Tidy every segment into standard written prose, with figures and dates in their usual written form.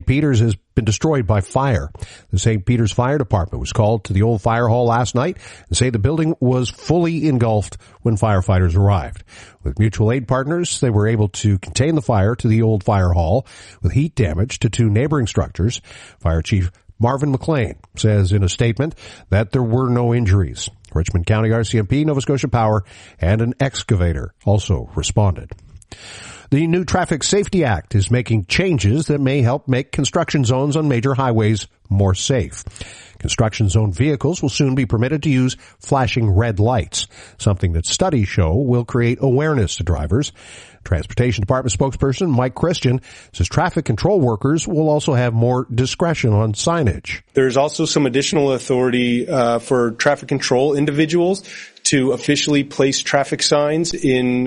Peters has been destroyed by fire. The St. Peters Fire Department was called to the old fire hall last night and say the building was fully engulfed when firefighters arrived. With mutual aid partners, they were able to contain the fire to the old fire hall with heat damage to 2 neighboring structures. Fire Chief Marvin McLean says in a statement that there were no injuries. Richmond County RCMP, Nova Scotia Power, and an excavator also responded. The new Traffic Safety Act is making changes that may help make construction zones on major highways more safe. Construction zone vehicles will soon be permitted to use flashing red lights, something that studies show will create awareness to drivers. Transportation Department spokesperson Mike Christian says traffic control workers will also have more discretion on signage. There's also some additional authority for traffic control individuals to officially place traffic signs in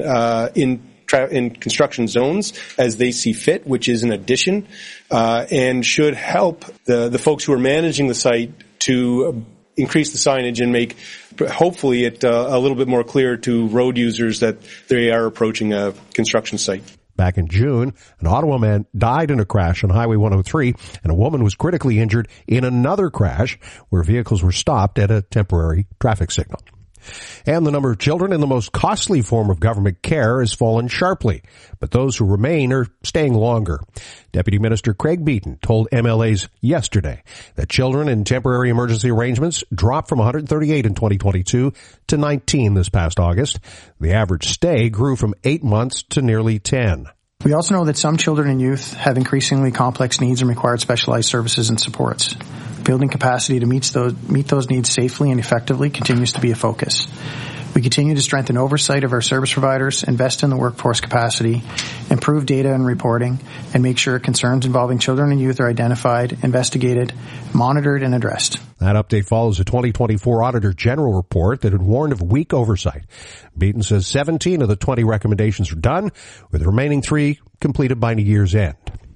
construction zones as they see fit, which is an addition, and should help the folks who are managing the site to increase the signage and make, hopefully, it a little bit more clear to road users that they are approaching a construction site. Back in June, an Ottawa man died in a crash on Highway 103, and a woman was critically injured in another crash where vehicles were stopped at a temporary traffic signal. And the number of children in the most costly form of government care has fallen sharply, but those who remain are staying longer. Deputy Minister Craig Beaton told MLAs yesterday that children in temporary emergency arrangements dropped from 138 in 2022 to 19 this past August. The average stay grew from 8 months to nearly 10. We also know that some children and youth have increasingly complex needs and require specialized services and supports. Building capacity to meet those needs safely and effectively continues to be a focus. We continue to strengthen oversight of our service providers, invest in the workforce capacity, improve data and reporting, and make sure concerns involving children and youth are identified, investigated, monitored, and addressed. That update follows a 2024 Auditor General report that had warned of weak oversight. Beaton says 17 of the 20 recommendations are done, with the remaining 3 completed by year's end.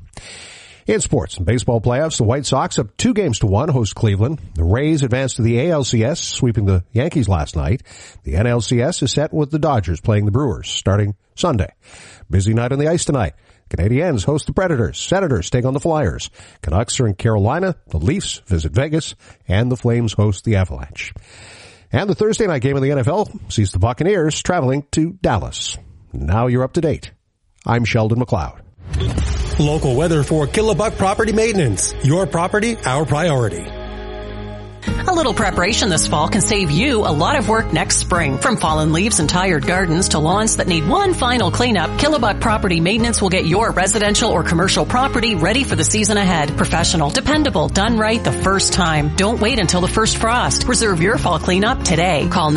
In sports and baseball playoffs, the White Sox up 2-1 host Cleveland. The Rays advanced to the ALCS, sweeping the Yankees last night. The NLCS is set with the Dodgers playing the Brewers starting Sunday. Busy night on the ice tonight. Canadiens host the Predators. Senators take on the Flyers. Canucks are in Carolina. The Leafs visit Vegas. And the Flames host the Avalanche. And the Thursday night game in the NFL sees the Buccaneers traveling to Dallas. Now you're up to date. I'm Sheldon McLeod. Local weather for Killabuk Property Maintenance. Your property, our priority. A little preparation this fall can save you a lot of work next spring. From fallen leaves and tired gardens to lawns that need one final cleanup, Killabuk Property Maintenance will get your residential or commercial property ready for the season ahead. Professional, dependable, done right the first time. Don't wait until the first frost. Reserve your fall cleanup today. Call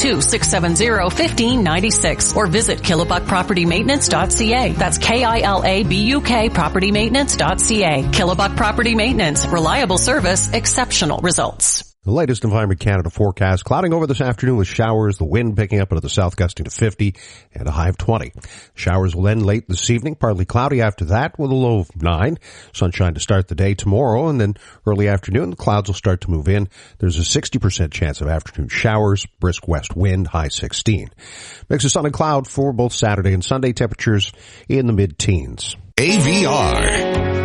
902-670-1596 or visit KillabukPropertyMaintenance.ca. That's KILABUK PropertyMaintenance.ca. Killabuk Property Maintenance. Reliable service, exceptional results. The latest Environment Canada forecast, clouding over this afternoon with showers, the wind picking up into the south gusting to 50 and a high of 20. Showers will end late this evening, partly cloudy after that with a low of 9. Sunshine to start the day tomorrow, and then early afternoon, the clouds will start to move in. There's a 60% chance of afternoon showers, brisk west wind, high 16. Mix of sun and cloud for both Saturday and Sunday, temperatures in the mid-teens. AVR.